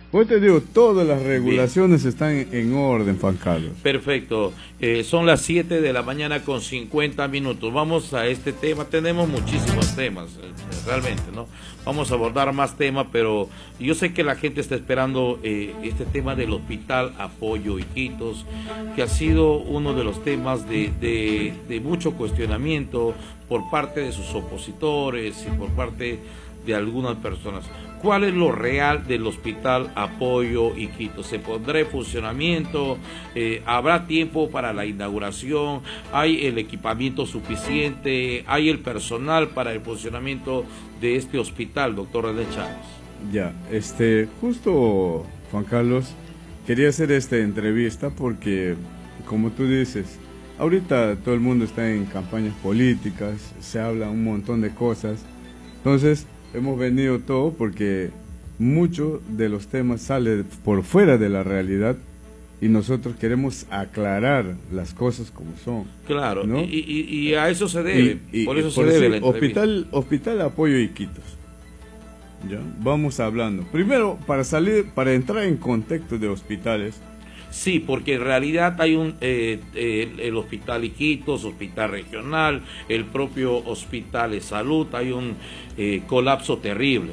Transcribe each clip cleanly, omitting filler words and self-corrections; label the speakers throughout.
Speaker 1: Pues te digo, todas las regulaciones están en orden, Juan Carlos.
Speaker 2: Perfecto. Son las 7 de la mañana con 50 minutos. Vamos a este tema. Tenemos muchísimos temas, realmente, ¿no? Vamos a abordar más temas, pero yo sé que la gente está esperando este tema del Hospital Apoyo Iquitos, que ha sido uno de los temas de mucho cuestionamiento por parte de sus opositores y por parte de algunas personas. ¿Cuál es lo real del Hospital Apoyo Iquitos? ¿Se pondrá en funcionamiento? ¿Habrá tiempo para la inauguración? ¿Hay el equipamiento suficiente? ¿Hay el personal para el funcionamiento de este hospital, doctor René Chávez?
Speaker 1: Ya, justo, Juan Carlos, quería hacer esta entrevista porque, como tú dices, ahorita todo el mundo está en campañas políticas, se habla un montón de cosas, entonces hemos venido todo porque muchos de los temas salen por fuera de la realidad y nosotros queremos aclarar las cosas como son.
Speaker 2: Claro,
Speaker 1: ¿no?
Speaker 2: y a eso se debe, por eso se debe la entrevista.
Speaker 1: Hospital Apoyo Iquitos. ¿Ya? Vamos hablando. Primero, para entrar en contexto de hospitales.
Speaker 2: Sí, porque en realidad hay el Hospital Iquitos, Hospital Regional, el propio Hospital de Salud, hay un colapso terrible,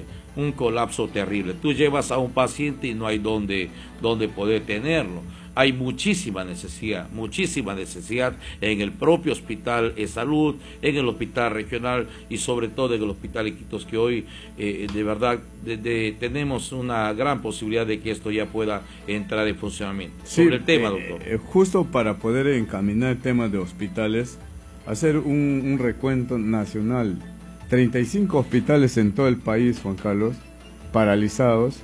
Speaker 2: Tú llevas a un paciente y no hay dónde poder tenerlo. Hay muchísima necesidad en el propio Hospital de Salud, en el Hospital Regional y sobre todo en el Hospital Iquitos, que hoy de verdad tenemos una gran posibilidad de que esto ya pueda entrar en funcionamiento.
Speaker 1: Sí,
Speaker 2: sobre el tema, doctor.
Speaker 1: Justo para poder encaminar el tema de hospitales, hacer un recuento nacional. 35 hospitales en todo el país, Juan Carlos, paralizados.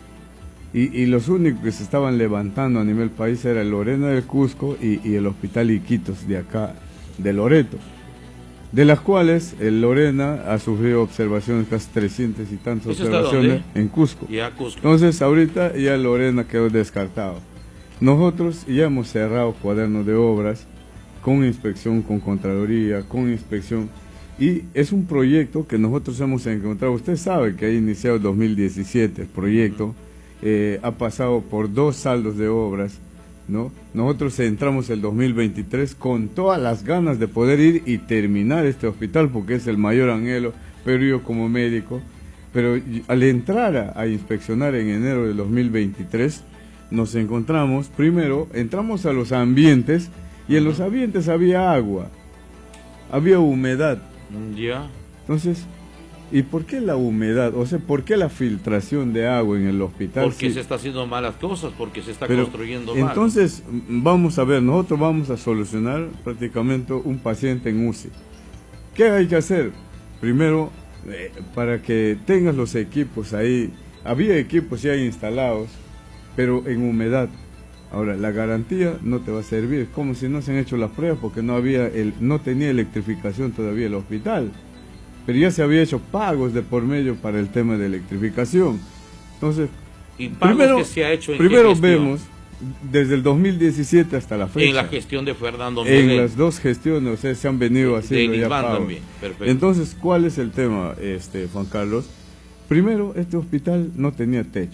Speaker 1: Y los únicos que se estaban levantando a nivel país era el Lorena del Cusco y el Hospital Iquitos de acá, de Loreto, de las cuales el Lorena ha sufrido observaciones, casi 300 y tantas observaciones en Cusco.
Speaker 2: Cusco.
Speaker 1: Entonces ahorita ya Lorena quedó descartado. Nosotros ya hemos cerrado cuadernos de obras con inspección, con Contraloría, con inspección. Y es un proyecto que nosotros hemos encontrado. Usted sabe que ha iniciado el 2017 el proyecto. Ha pasado por 2 saldos de obras, ¿no? Nosotros entramos el 2023 con todas las ganas de poder ir y terminar este hospital porque es el mayor anhelo, pero yo como médico, pero al entrar a inspeccionar en enero del 2023 nos encontramos, primero entramos a los ambientes y en los ambientes había agua, había humedad.
Speaker 2: Ya.
Speaker 1: Entonces, ¿y por qué la humedad? O sea, ¿por qué la filtración de agua en el hospital?
Speaker 2: Porque se está haciendo malas cosas, porque se está construyendo mal.
Speaker 1: Entonces, vamos a ver, nosotros vamos a solucionar prácticamente un paciente en UCI. ¿Qué hay que hacer? Primero, para que tengas los equipos ahí, había equipos ya instalados, pero en humedad. Ahora, la garantía no te va a servir, como si no se han hecho las pruebas, porque no tenía electrificación todavía el hospital. Pero ya se había hecho pagos de por medio para el tema de electrificación. Entonces,
Speaker 2: ¿y primero, que se ha hecho
Speaker 1: primero vemos desde el 2017 hasta la fecha.
Speaker 2: En la gestión de Fernando Miguel.
Speaker 1: En las 2 gestiones, o sea, se han venido haciendo ya pagos.
Speaker 2: También. Perfecto.
Speaker 1: Entonces, ¿cuál es el tema, Juan Carlos? Primero, este hospital no tenía techo.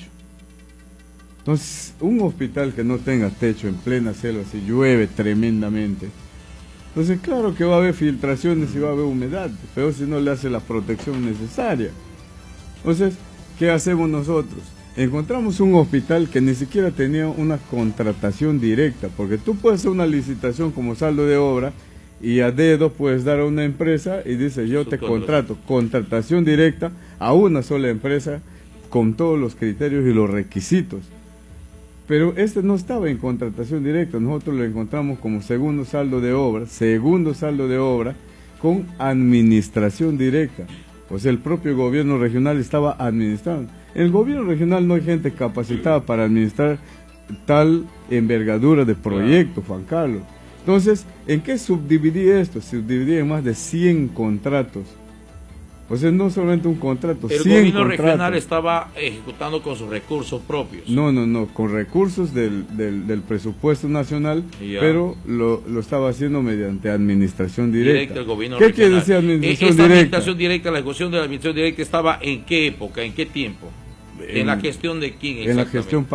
Speaker 1: Entonces, un hospital que no tenga techo en plena selva, si llueve tremendamente, entonces claro que va a haber filtraciones y va a haber humedad, pero si no le hace la protección necesaria. Entonces, ¿qué hacemos nosotros? Encontramos un hospital que ni siquiera tenía una contratación directa, porque tú puedes hacer una licitación como saldo de obra y a dedo puedes dar a una empresa y dice yo te contrato, contratación directa a una sola empresa con todos los criterios y los requisitos. Pero no estaba en contratación directa, nosotros lo encontramos como segundo saldo de obra con administración directa. O sea, el propio gobierno regional estaba administrando. En el gobierno regional no hay gente capacitada para administrar tal envergadura de proyecto, Juan Carlos. Entonces, ¿en qué subdividí esto? Subdividí en más de 100 contratos. O sea, no solamente un contrato, 100
Speaker 2: el gobierno
Speaker 1: contratos.
Speaker 2: regional estaba ejecutando con sus recursos propios.
Speaker 1: No, con recursos del presupuesto nacional, pero lo estaba haciendo mediante administración directa.
Speaker 2: El gobierno
Speaker 1: ¿Qué
Speaker 2: regional.
Speaker 1: quiere decir administración
Speaker 2: Esta
Speaker 1: directa?
Speaker 2: administración directa, la ejecución de la administración directa estaba ¿en qué época, en qué tiempo? ¿En la gestión de quién exactamente?
Speaker 1: En la gestión